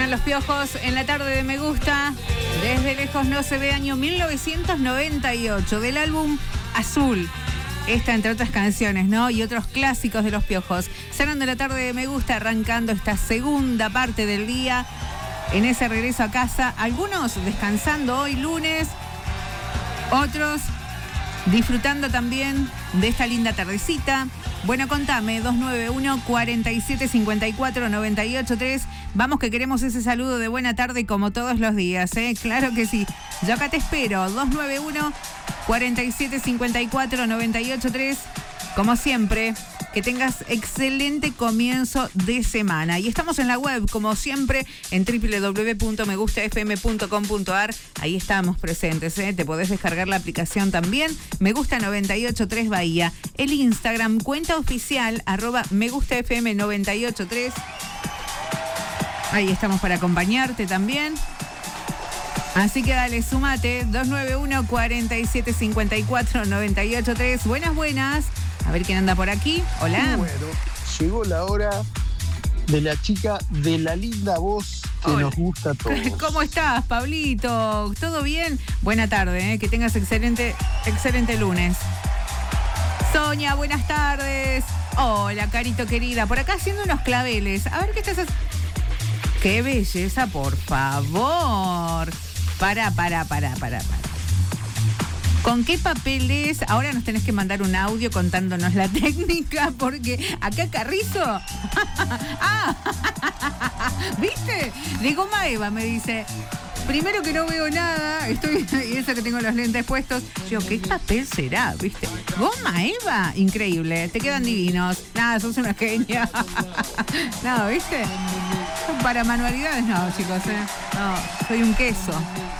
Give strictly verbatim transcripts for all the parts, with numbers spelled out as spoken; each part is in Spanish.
Suenan los Piojos en la tarde de Me Gusta. Desde lejos no se ve, año mil novecientos noventa y ocho, del álbum Azul. Esta, entre otras canciones, ¿no? Y otros clásicos de los Piojos. Sonando la tarde de Me Gusta, arrancando esta segunda parte del día. En ese regreso a casa, algunos descansando hoy lunes, otros disfrutando también de esta linda tardecita. Bueno, contame, dos nueve uno, cuatro siete cinco cuatro, nueve ocho tres. Vamos que queremos ese saludo de buena tarde como todos los días, ¿eh? Claro que sí. Yo acá te espero, dos nueve uno, cuatro siete cinco cuatro, nueve ocho tres. Como siempre, que tengas excelente comienzo de semana. Y estamos en la web, como siempre, en doble u doble u doble u punto me gusta f m punto com punto a r. Ahí estamos presentes, ¿eh? Te podés descargar la aplicación también. Me Gusta noventa y ocho tres Bahía. El Instagram, cuenta oficial, arroba Me Gusta F M noventa y ocho tres. Ahí estamos para acompañarte también. Así que dale, sumate, dos nueve uno, cuatro siete cinco cuatro, nueve ocho tres. Buenas, buenas. A ver quién anda por aquí. Hola. Y bueno, llegó la hora de la chica de la linda voz que Hola. Nos gusta a todos. ¿Cómo estás, Pablito? ¿Todo bien? Buena tarde, ¿eh? Que tengas excelente, excelente lunes. Sonia, buenas tardes. Hola, Carito querida. Por acá haciendo unos claveles. A ver qué estás haciendo. ¡Qué belleza, por favor! Para, para, para, para, para. ¿Con qué papeles? Ahora nos tenés que mandar un audio contándonos la técnica, porque acá Carrizo. ¡Ah! ¿Viste? De goma Eva me dice. Primero que no veo nada, estoy, y eso que tengo los lentes puestos. Yo, ¿qué papel será? ¿Viste? Goma Eva, increíble, te quedan divinos. Nada, sos una genia. No, ¿viste? Para manualidades no, chicos, ¿eh? No, soy un queso.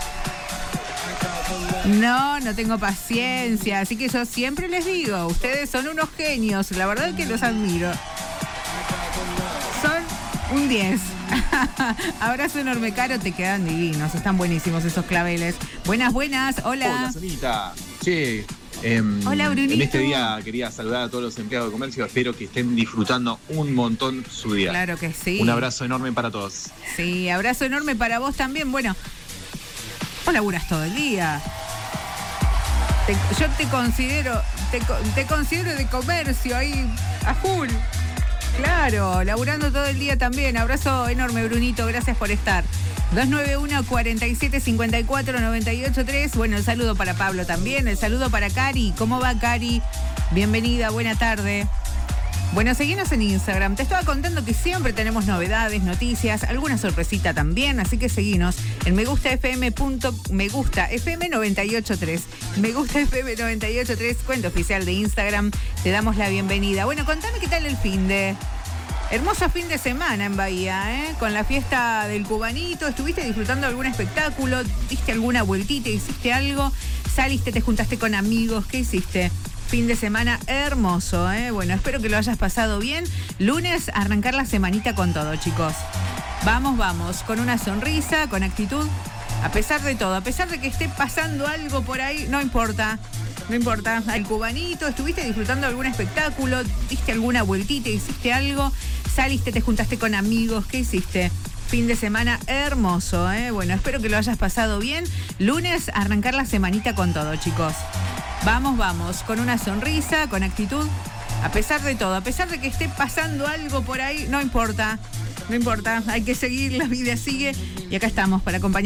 No, no tengo paciencia, así que yo siempre les digo, ustedes son unos genios, la verdad es que los admiro. Son un diez. Abrazo enorme, Caro, te quedan divinos, están buenísimos esos claveles. Buenas, buenas, hola. Hola, Sonita. Che, eh, hola, Brunito. En este día quería saludar a todos los empleados de comercio, espero que estén disfrutando un montón su día. Claro que sí. Un abrazo enorme para todos. Sí, abrazo enorme para vos también. Bueno, vos laburás todo el día. Te, yo te considero, te, te considero de comercio ahí a full. Claro, laburando todo el día también. Abrazo enorme, Brunito, gracias por estar. dos nueve uno, cuatro siete cinco cuatro, nueve ocho tres. Bueno, el saludo para Pablo también, el saludo para Cari. ¿Cómo va, Cari? Bienvenida, buena tarde. Bueno, seguinos en Instagram. Te estaba contando que siempre tenemos novedades, noticias, alguna sorpresita también, así que seguinos en Me Gusta F M. Me Gusta F M noventa y ocho tres. Me Gusta F M noventa y ocho tres, cuenta oficial de Instagram. Te damos la bienvenida. Bueno, contame qué tal el fin de... Hermoso fin de semana en Bahía, ¿eh? Con la fiesta del cubanito. ¿Estuviste disfrutando de algún espectáculo? ¿Diste alguna vueltita? ¿Hiciste algo? ¿Saliste? ¿Te juntaste con amigos? ¿Qué hiciste? Fin de semana hermoso, ¿eh? Bueno, espero que lo hayas pasado bien. Lunes, arrancar la semanita con todo, chicos. Vamos, vamos, con una sonrisa, con actitud. A pesar de todo, a pesar de que esté pasando algo por ahí, no importa. No importa. El cubanito, ¿estuviste disfrutando de algún espectáculo? ¿Diste alguna vueltita? ¿Hiciste algo? ¿Saliste? ¿Te juntaste con amigos? ¿Qué hiciste? Fin de semana hermoso, ¿eh? Bueno, espero que lo hayas pasado bien. Lunes, arrancar la semanita con todo, chicos. Vamos, vamos, con una sonrisa, con actitud. A pesar de todo, a pesar de que esté pasando algo por ahí, no importa. No importa, hay que seguir, la vida sigue. Y acá estamos para acompañar.